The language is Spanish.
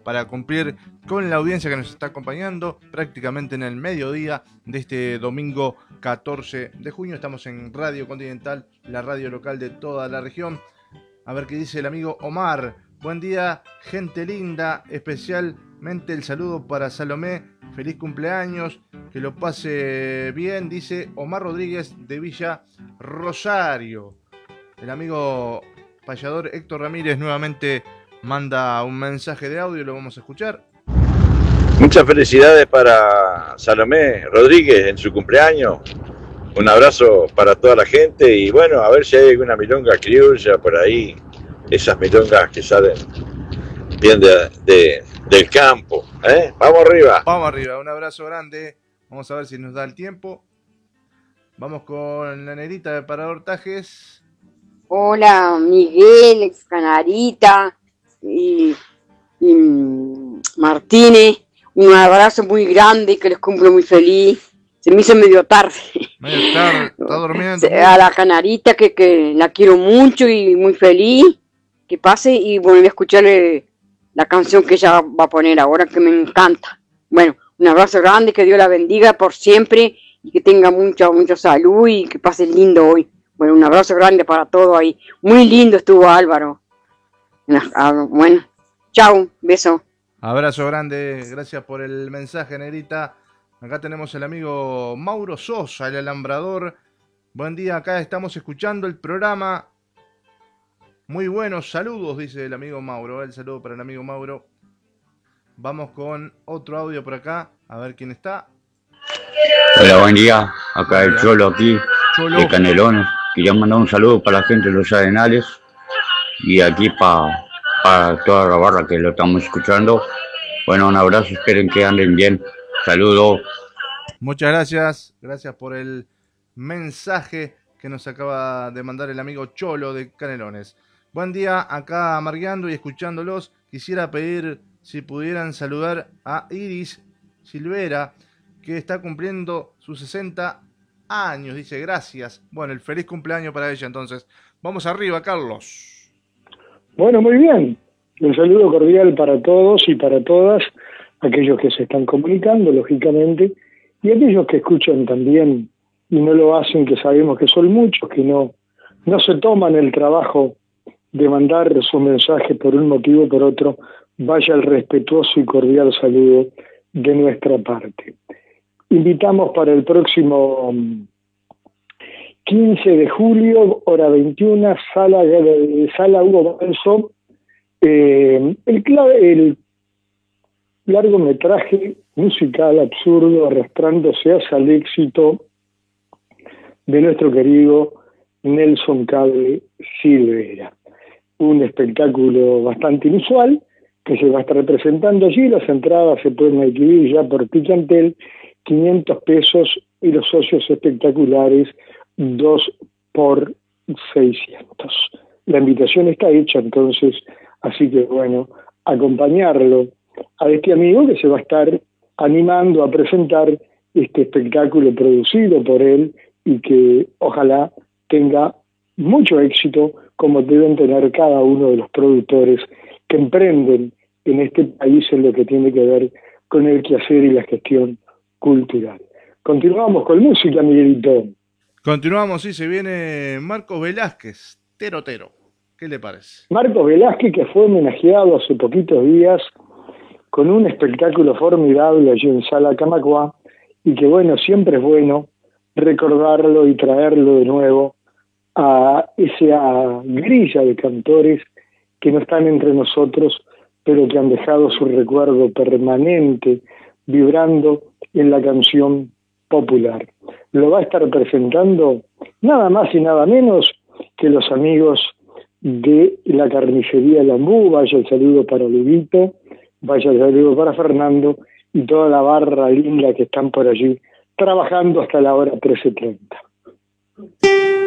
para cumplir con la audiencia que nos está acompañando prácticamente en el mediodía de este domingo 14 de junio. Estamos en Radio Continental, la radio local de toda la región. A ver qué dice el amigo Omar. Buen día, gente linda, especialmente el saludo para Salomé. Feliz cumpleaños, que lo pase bien, dice Omar Rodríguez de Villa Rosario. El amigo payador Héctor Ramírez nuevamente manda un mensaje de audio, lo vamos a escuchar. Muchas felicidades para Salomé Rodríguez en su cumpleaños. Un abrazo para toda la gente y bueno, a ver si hay alguna milonga criolla por ahí. Esas milongas que salen bien del campo. Vamos arriba. Vamos arriba, un abrazo grande. Vamos a ver si nos da el tiempo. Vamos con la negrita de Parador Tajes. Hola, Miguel, ex Canarita y Martínez. Un abrazo muy grande, que les cumplo muy feliz. Se me hizo medio tarde. Medio tarde, está durmiendo. A la Canarita, que la quiero mucho y muy feliz. Que pase y volver a escucharle la canción que ella va a poner ahora, que me encanta. Bueno, un abrazo grande, que Dios la bendiga por siempre y que tenga mucha salud y que pase lindo hoy. Bueno, un abrazo grande para todos ahí. Muy lindo estuvo Álvaro. Bueno, chao, beso. Abrazo grande, gracias por el mensaje, negrita. Acá tenemos el amigo Mauro Sosa, el alambrador. Buen día, acá estamos escuchando el programa. Muy buenos saludos, dice el amigo Mauro. El saludo para el amigo Mauro. Vamos con otro audio por acá, a ver quién está. Hola, buen día. Acá el Cholo aquí, de Canelones. Quería mandar un saludo para la gente de los Arenales y aquí para toda la barra que lo estamos escuchando. Bueno, un abrazo, esperen que anden bien. Saludos. Muchas gracias. Gracias por el mensaje que nos acaba de mandar el amigo Cholo de Canelones. Buen día, acá amargueando y escuchándolos. Quisiera pedir si pudieran saludar a Iris Silvera, que está cumpliendo sus 60 años. Dice, gracias. Bueno, el feliz cumpleaños para ella, entonces. Vamos arriba, Carlos. Bueno, muy bien. Un saludo cordial para todos y para todas, aquellos que se están comunicando, lógicamente, y aquellos que escuchan también y no lo hacen, que sabemos que son muchos, que no se toman el trabajo de mandar su mensaje por un motivo o por otro. Vaya el respetuoso y cordial saludo de nuestra parte. Invitamos para el próximo 15 de julio, hora 21, sala Hugo Balso, el largometraje musical absurdo arrastrándose hacia el éxito de nuestro querido Nelson Cable Silvera. Un espectáculo bastante inusual que se va a estar presentando allí. Las entradas se pueden adquirir ya por Ticantel, 500 pesos, y los socios espectaculares 2 por 600. La invitación está hecha entonces, así que bueno, acompañarlo a este amigo que se va a estar animando a presentar este espectáculo producido por él y que ojalá tenga mucho éxito, como deben tener cada uno de los productores que emprenden en este país en lo que tiene que ver con el quehacer y la gestión cultural. Continuamos con música, Miguelito. Continuamos, sí, se viene Marcos Velázquez, Tero Tero. ¿Qué le parece? Marcos Velázquez, que fue homenajeado hace poquitos días con un espectáculo formidable allí en Sala Camacuá, y que bueno, siempre es bueno recordarlo y traerlo de nuevo a esa grilla de cantores que no están entre nosotros, pero que han dejado su recuerdo permanente vibrando en la canción popular. Lo va a estar presentando nada más y nada menos que los amigos de la carnicería Lambú. Vaya el saludo para Lubito, vaya el saludo para Fernando y toda la barra linda que están por allí trabajando hasta la hora 13:30.